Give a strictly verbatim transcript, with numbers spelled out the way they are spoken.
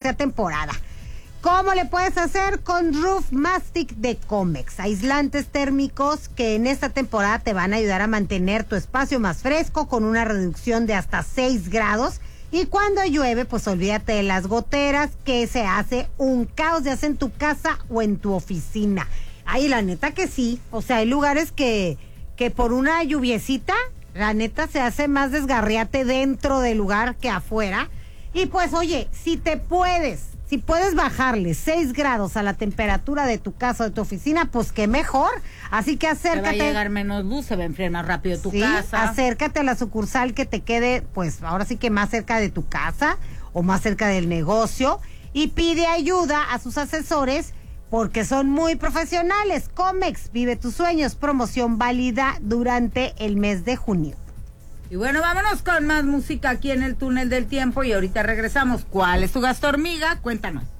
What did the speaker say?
sea temporada. ¿Cómo le puedes hacer? Con Roof Mastic de Comex, aislantes térmicos que en esta temporada te van a ayudar a mantener tu espacio más fresco con una reducción de hasta seis grados. Y cuando llueve, pues olvídate de las goteras, que se hace un caos, ya sea en tu casa o en tu oficina. Ay, la neta que sí, o sea, hay lugares que, que por una lluviecita, la neta se hace más desgarriate dentro del lugar que afuera. Y pues oye, si te puedes, si puedes bajarle seis grados a la temperatura de tu casa o de tu oficina, pues qué mejor. Así que acércate. Te va a llegar menos luz, se va a enfriar más rápido tu sí, casa. Acércate a la sucursal que te quede, pues ahora sí que más cerca de tu casa o más cerca del negocio, y pide ayuda a sus asesores porque son muy profesionales. Comex, vive tus sueños, promoción válida durante el mes de junio. Y bueno, vámonos con más música aquí en el túnel del tiempo y ahorita regresamos. ¿Cuál es tu gasto hormiga? Cuéntanos.